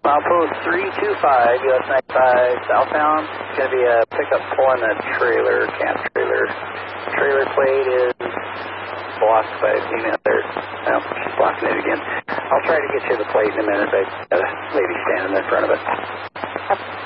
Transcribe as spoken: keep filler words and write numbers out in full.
Milepost three two five, U S ninety-five southbound. It's going to be a pickup pulling a trailer, camp trailer. Trailer plate is blocked by a female there. Well, she's blocking it again. I'll try to get you the plate in a minute. I've got a lady standing in front of it.